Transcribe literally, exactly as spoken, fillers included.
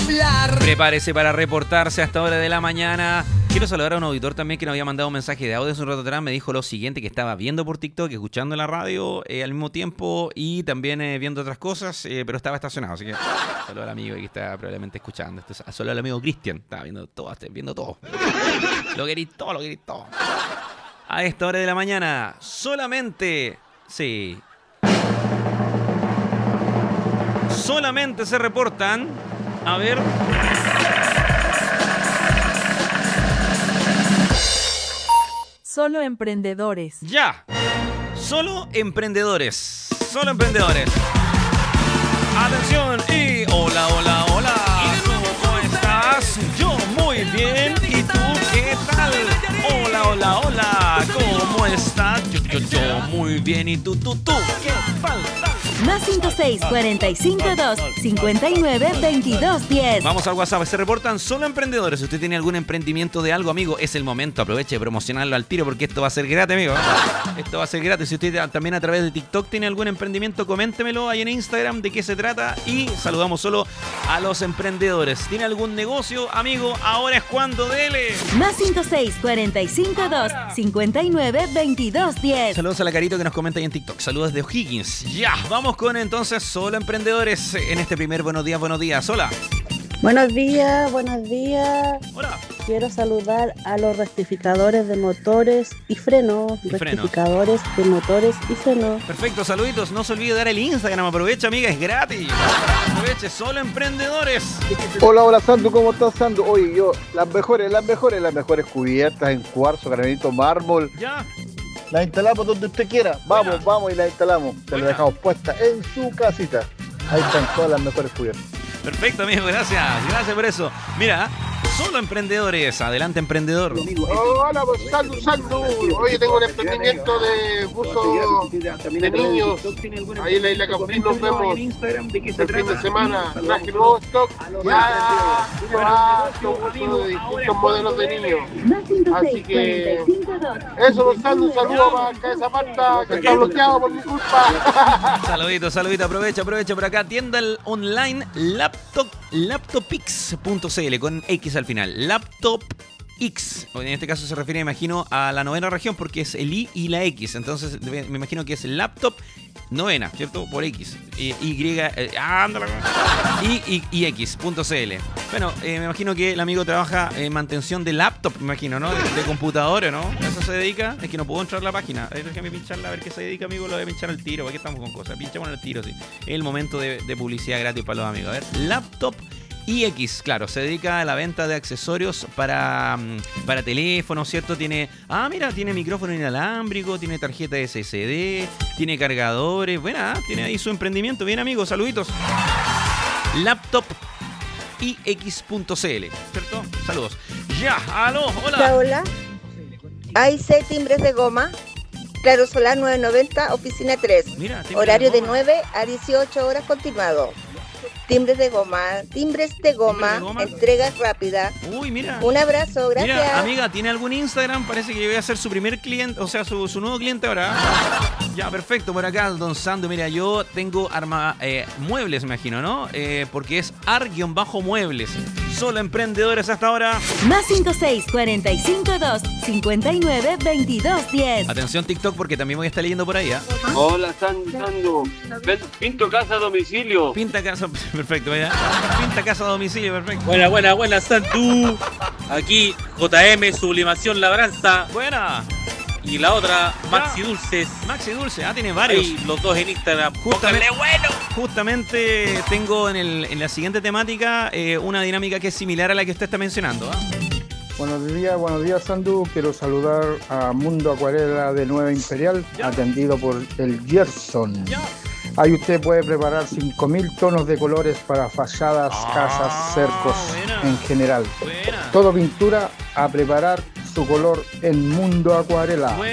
hablar. Prepárese para reportarse a esta hora de la mañana. Quiero saludar a un auditor también que nos había mandado un mensaje de audio hace un rato atrás. Me dijo lo siguiente, que estaba viendo por TikTok, escuchando la radio eh, al mismo tiempo y también eh, viendo otras cosas, eh, pero estaba estacionado. Así que saludo al amigo que está probablemente escuchando. Este, saludo al amigo Cristian. Estaba viendo todo, viendo todo. Lo queréis todo, lo queréis todo. A esta hora de la mañana, solamente... Sí. Solamente se reportan... A ver... Solo emprendedores. Ya. Solo emprendedores. Solo emprendedores. Atención y hola, hola, hola. ¿Cómo estás? Yo muy bien. ¿Y tú qué tal? Hola, hola, hola. ¿Cómo estás? Yo, yo, yo muy bien. ¿Y tú, tú, tú? ¿Qué tal? Más cinco seis, cuarenta y cinco dos, cincuenta y nueve, veintidós diez. Vamos al WhatsApp. Se reportan solo emprendedores. Si usted tiene algún emprendimiento de algo, amigo, es el momento. Aproveche de promocionarlo al tiro porque esto va a ser gratis, amigo. Esto va a ser gratis. Si usted también a través de TikTok tiene algún emprendimiento, coméntemelo ahí en Instagram de qué se trata. Y saludamos solo a los emprendedores. ¿Tiene algún negocio, amigo? Ahora es cuando, dele. Más cinco seis, cuarenta y cinco dos, cincuenta y nueve, veintidós diez. Saludos a la Carito que nos comenta ahí en TikTok. Saludos de O'Higgins. Ya, vamos con entonces solo emprendedores en este primer Buenos Días, Buenos Días. Hola. Buenos días, buenos días. Hola. Quiero saludar a los rectificadores de motores y frenos. Y rectificadores freno. de motores y frenos. Perfecto, saluditos. No se olvide dar el Instagram. Aprovecha, amiga, es gratis. Aproveche, solo emprendedores. Hola, hola, Sandu, ¿cómo estás, Sandu? Oye, yo, las mejores, las mejores, las mejores cubiertas en cuarzo, granito, mármol. Ya. Las instalamos donde usted quiera. Vamos, Buena. vamos y las instalamos. Se Buena. las dejamos puestas en su casita. Ahí están todas las mejores cubiertas. Perfecto, amigo, gracias. Gracias por eso. Mira, solo emprendedores. Adelante, emprendedor. Oh, hola, pues Sandu, Sandu. Oye, tengo un emprendimiento de buzo de niños. Ahí en la isla Campín nos vemos el fin de semana. Traje nuevo stock. Ya, ya, buzo de distintos modelos de niños. Así que eso, pues Sandu, saludos para Cabeza Marta, que está bloqueado por mi culpa. Saludito, saludito. Aprovecha, aprovecha por acá. Tienda online laptop, laptopix punto cl con X al final. Laptop X. En este caso se refiere, me imagino, a la novena región porque es el I y la X. Entonces me imagino que es laptop novena, ¿cierto? Por X. Y, y, eh, ándale. Y, y, y X punto cl. Bueno, eh, me imagino que el amigo trabaja en mantención de laptop, me imagino, ¿no? De, de computadores, ¿no? ¿A eso se dedica? Es que no puedo entrar a la página. A ver, déjame pincharla a ver qué se dedica, amigo. Lo voy a pinchar al tiro. ¿Para qué estamos con cosas? Pinchamos al tiro, sí. Es el momento de, de publicidad gratis para los amigos. A ver, laptop I X, claro, se dedica a la venta de accesorios para, para teléfono, ¿cierto? Tiene, ah, mira, tiene micrófono inalámbrico, tiene tarjeta S S D, tiene cargadores, buena, tiene ahí su emprendimiento. Bien, amigos, saluditos. laptop I X punto cl, ¿cierto? Saludos. Ya, aló, hola. Hola, hola. A I C timbres de goma. Claro Solar nueve noventa, oficina tres. Mira, horario de, de nueve a dieciocho horas continuado. Timbres de goma, timbres de goma, de goma. entregas rápidas. Uy, mira. Un abrazo, gracias. Mira, amiga, ¿tiene algún Instagram? Parece que yo voy a ser su primer cliente, o sea, su, su nuevo cliente ahora. Ya, perfecto, por acá, don Sandu. Mira, yo tengo arma, eh, muebles, me imagino, ¿no? Eh, porque es ar-muebles. Solo emprendedores hasta ahora. Más cinco seis, cuarenta y cinco dos, cincuenta y nueve, veintidós diez. Atención TikTok porque también voy a estar leyendo por ahí, ¿eh? Hola, Sandu, Sandu. Pinto casa a domicilio. Pinta casa, perfecto, vaya. Pinta casa a domicilio, perfecto. Buena, buena, buena, Sandu. Aquí J M Sublimación Labranza. Buena. Y la otra, Maxi Dulces. Maxi Dulce, ah, tiene varios. Ahí, los dos en Instagram. Justamente, bueno. Justamente tengo en, el, en la siguiente temática eh, una dinámica que es similar a la que usted está mencionando, ¿eh? Buenos días, buenos días, Sandu. Quiero saludar a Mundo Acuarela de Nueva Imperial, ya. Atendido por el Gerson. Ya. Ahí usted puede preparar cinco mil tonos de colores para fachadas, ah, casas, cercos buena. En general. Buena. Todo pintura a preparar su color en Mundo Acuarela. Buena.